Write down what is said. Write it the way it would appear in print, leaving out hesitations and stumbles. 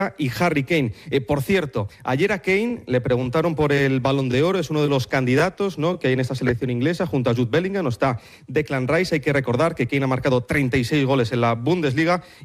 y Harry Kane. Por cierto, ayer a Kane le preguntaron por el Balón de Oro, es uno de los candidatos, ¿no?, que hay en esta selección inglesa, junto a Jude Bellingham, no está Declan Rice. Hay que recordar que Kane ha marcado 36 goles en la Bundesliga